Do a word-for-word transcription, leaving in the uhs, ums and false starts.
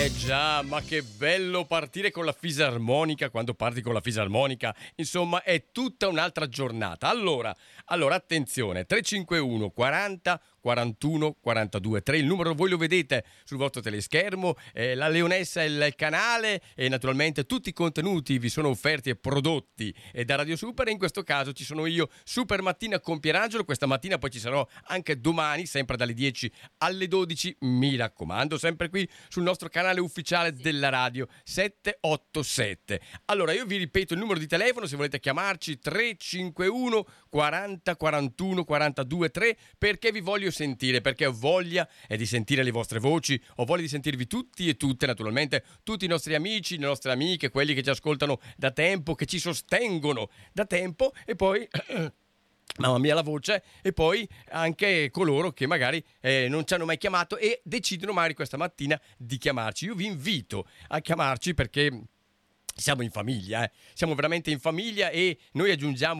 Eh già, ma che bello partire con la fisarmonica. Quando parti con la fisarmonica, insomma, è tutta un'altra giornata. Allora, allora attenzione, tre cinque uno quaranta quarantuno quarantadue tre, il numero voi lo vedete sul vostro teleschermo, eh, la Leonessa è il canale e naturalmente tutti i contenuti vi sono offerti e prodotti eh, da Radio Super, e in questo caso ci sono io, Super Mattina con Pierangelo. Questa mattina poi ci sarò anche domani, sempre dalle dieci alle dodici, mi raccomando, sempre qui sul nostro canale ufficiale della radio sette otto sette. Allora io vi ripeto il numero di telefono se volete chiamarci: tre cinque uno quaranta quarantuno quarantadue tre, perché vi voglio sentire, perché ho voglia eh, di sentire le vostre voci, ho voglia di sentirvi tutti e tutte, naturalmente tutti i nostri amici, le nostre amiche, quelli che ci ascoltano da tempo, che ci sostengono da tempo, e poi mamma mia la voce, e poi anche coloro che magari eh, non ci hanno mai chiamato e decidono magari questa mattina di chiamarci. Io vi invito a chiamarci perché siamo in famiglia, eh. Siamo veramente in famiglia, e noi aggiungiamo